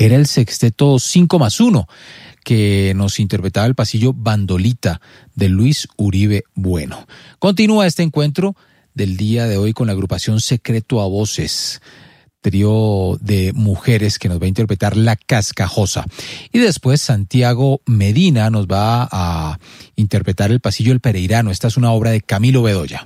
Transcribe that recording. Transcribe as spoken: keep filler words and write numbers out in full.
era el sexteto cinco más uno, que nos interpretaba el pasillo Bandolita de Luis Uribe Bueno. Continúa este encuentro del día de hoy con la agrupación Secreto a Voces, trío de mujeres que nos va a interpretar La Cascajosa. Y después Santiago Medina nos va a interpretar el pasillo El Pereirano. Esta es una obra de Camilo Bedoya.